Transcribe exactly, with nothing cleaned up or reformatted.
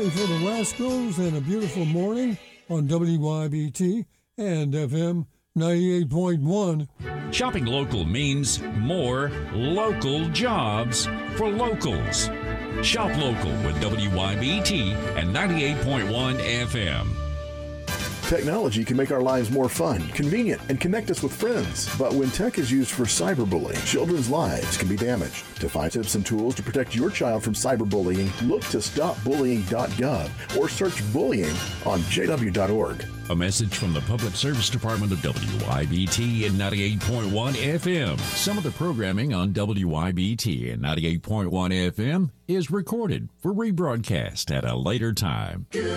ready for the Rascals and a beautiful morning on W Y B T and F M ninety-eight point one. Shopping local means more local jobs for locals. Shop local with W Y B T and ninety-eight point one F M. Technology can make our lives more fun, convenient, and connect us with friends. But when tech is used for cyberbullying, children's lives can be damaged. To find tips and tools to protect your child from cyberbullying, look to stop bullying dot gov or search bullying on j w dot org. A message from the Public Service Department of W Y B T and ninety-eight point one F M. Some of the programming on W Y B T and ninety-eight point one F M is recorded for rebroadcast at a later time.